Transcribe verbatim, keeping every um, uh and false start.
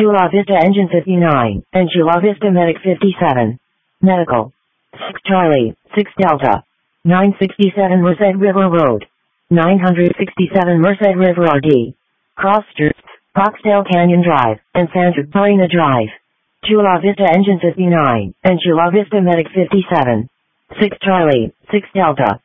Chula Vista Engine fifty-nine, and Chula Vista Medic fifty-seven. Medical. six Charlie, six Delta. nine sixty-seven Merced River Road. nine sixty-seven Merced River R D. Cross Street, Foxdale Canyon Drive, and Santa Clarina Drive. Chula Vista Engine fifty-nine, and Chula Vista Medic fifty-seven. six Charlie, six Delta.